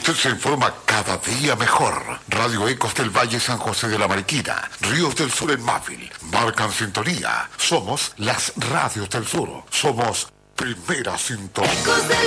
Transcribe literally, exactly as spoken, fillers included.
Usted se informa cada día mejor. Radio Ecos del Valle San José de la Mariquina, Ríos del Sur en Mávil, marcan sintonía. Somos las radios del sur. Somos Primera Sintonía.